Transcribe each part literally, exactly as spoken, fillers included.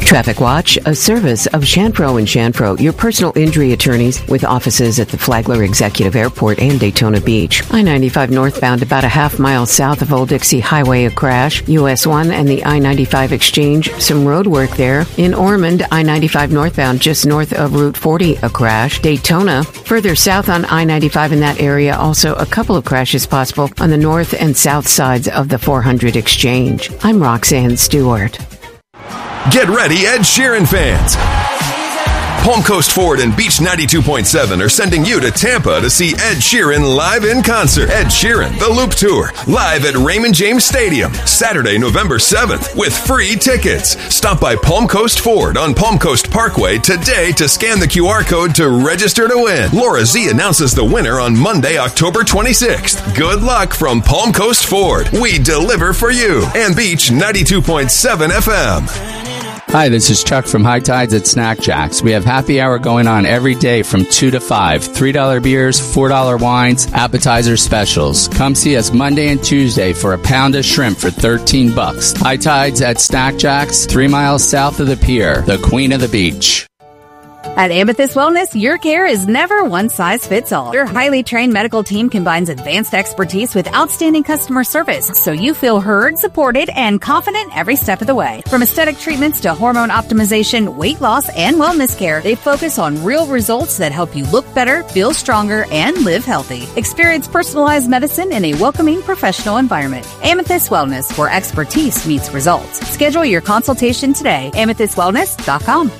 Traffic Watch, a service of Shanpro and Shanpro, your personal injury attorneys with offices at the Flagler Executive Airport and Daytona Beach. I ninety-five northbound, about a half mile south of Old Dixie Highway, a crash. U S one and the I ninety-five exchange, some road work there. In Ormond, I ninety-five northbound, just north of Route forty, a crash. Daytona, further south on I ninety-five in that area, also a couple of crashes possible on the north and south sides of the four hundred exchange. I'm Roxanne Stewart. Get ready, Ed Sheeran fans. Palm Coast Ford and Beach ninety-two point seven are sending you to Tampa to see Ed Sheeran live in concert. Ed Sheeran, The Loop Tour, live at Raymond James Stadium, Saturday, November seventh, with free tickets. Stop by Palm Coast Ford on Palm Coast Parkway today to scan the Q R code to register to win. Laura Z announces the winner on Monday, October twenty-sixth. Good luck from Palm Coast Ford. We deliver for you. And Beach ninety-two point seven F M. Hi, this is Chuck from High Tides at Snack Jacks. We have happy hour going on every day from two to five. three dollar beers, four dollar wines, appetizer specials. Come see us Monday and Tuesday for a pound of shrimp for thirteen bucks. High Tides at Snack Jacks, three miles south of the pier, the queen of the beach. At Amethyst Wellness, your care is never one size fits all. Your highly trained medical team combines advanced expertise with outstanding customer service, so you feel heard, supported, and confident every step of the way. From aesthetic treatments to hormone optimization, weight loss, and wellness care, they focus on real results that help you look better, feel stronger, and live healthy. Experience personalized medicine in a welcoming professional environment. Amethyst Wellness, where expertise meets results. Schedule your consultation today. amethyst wellness dot com.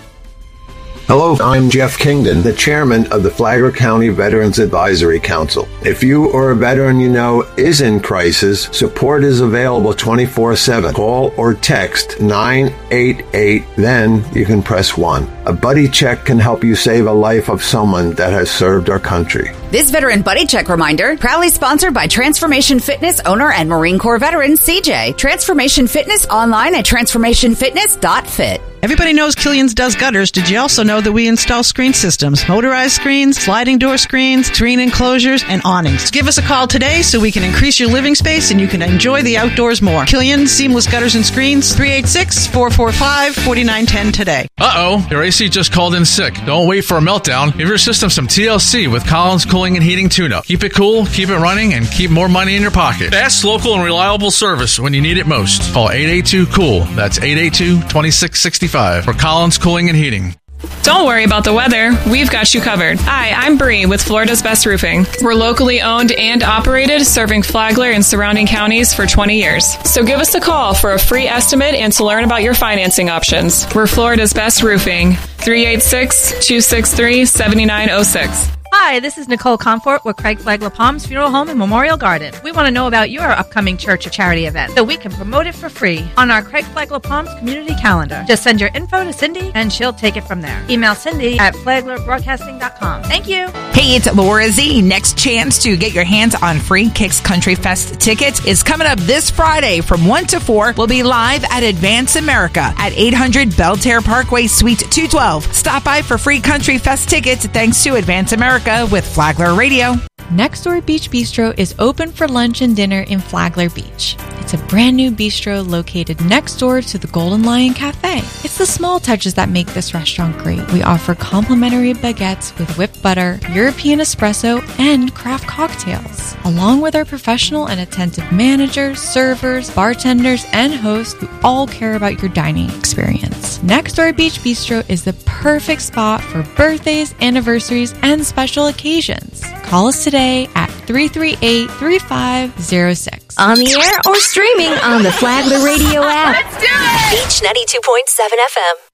Hello, I'm Jeff Kingdon, the chairman of the Flagler County Veterans Advisory Council. If you or a veteran you know is in crisis, support is available twenty-four seven. Call or text nine eight eight, then you can press one. A buddy check can help you save a life of someone that has served our country. This Veteran Buddy Check reminder, proudly sponsored by Transformation Fitness owner and Marine Corps veteran C J. Transformation Fitness online at transformation fitness dot fit. Everybody knows Killian's does gutters. Did you also know that we install screen systems, motorized screens, sliding door screens, screen enclosures, and awnings? Give us a call today so we can increase your living space and you can enjoy the outdoors more. Killian Seamless Gutters and Screens, three eight six, four four five, four nine one zero today. Uh-oh, your A C just called in sick. Don't wait for a meltdown. Give your system some T L C with Collins Cooling and Heating Tune-Up. Keep it cool, keep it running, and keep more money in your pocket. Fast, local, and reliable service when you need it most. Call eight eight two, COOL. That's eight eight two, two six six five for Collins Cooling and Heating. Don't worry about the weather. We've got you covered. Hi, I'm Bree with Florida's Best Roofing. We're locally owned and operated, serving Flagler and surrounding counties for twenty years. So give us a call for a free estimate and to learn about your financing options. We're Florida's Best Roofing. three eight six, two six three, seven nine zero six. Hi, this is Nicole Comfort with Craig Flagler Palms Funeral Home and Memorial Garden. We want to know about your upcoming church or charity event so we can promote it for free on our Craig Flagler Palms community calendar. Just send your info to Cindy and she'll take it from there. Email Cindy at flagler broadcasting dot com. Thank you. Hey, it's Laura Z. Next chance to get your hands on free Kicks Country Fest tickets is coming up this Friday from one to four. We'll be live at Advance America at eight hundred Belterre Parkway, Suite two twelve. Stop by for free Country Fest tickets thanks to Advance America with Flagler Radio. Next Door Beach Bistro is open for lunch and dinner in Flagler Beach. It's a brand new bistro located next door to the Golden Lion Cafe. It's the small touches that make this restaurant great. We offer complimentary baguettes with whipped butter, European espresso, and craft cocktails, along with our professional and attentive managers, servers, bartenders, and hosts who all care about your dining experience. Next Door Beach Bistro is the perfect spot for birthdays, anniversaries, and special occasions. Call us today at three three eight, three five zero six. On the air or streaming on the Flagler Radio app. Let's do it! Beach ninety-two point seven F M.